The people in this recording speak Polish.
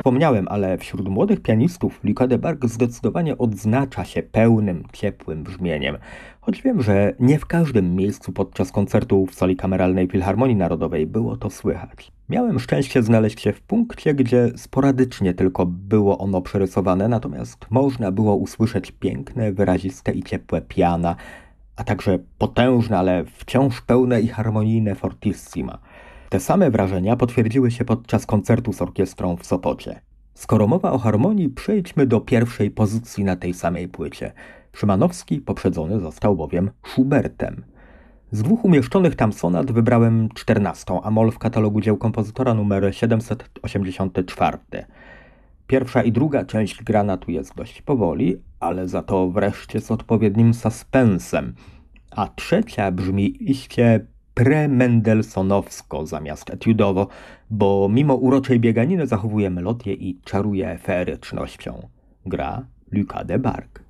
wspomniałem, ale wśród młodych pianistów Luca de Barg zdecydowanie odznacza się pełnym, ciepłym brzmieniem. Choć wiem, że nie w każdym miejscu podczas koncertu w sali kameralnej Filharmonii Narodowej było to słychać. Miałem szczęście znaleźć się w punkcie, gdzie sporadycznie tylko było ono przerysowane, natomiast można było usłyszeć piękne, wyraziste i ciepłe piana, a także potężne, ale wciąż pełne i harmonijne fortissima. Te same wrażenia potwierdziły się podczas koncertu z orkiestrą w Sopocie. Skoro mowa o harmonii, przejdźmy do pierwszej pozycji na tej samej płycie. Szymanowski poprzedzony został bowiem Schubertem. Z dwóch umieszczonych tam sonat wybrałem 14, a moll w katalogu dzieł kompozytora numer 784. Pierwsza i druga część grana tu jest dość powoli, ale za to wreszcie z odpowiednim suspensem, a trzecia brzmi iście pre-mendelssohnowsko zamiast etiudowo, bo mimo uroczej bieganiny zachowuje melodię i czaruje feerycznością. Gra Luca de Barg.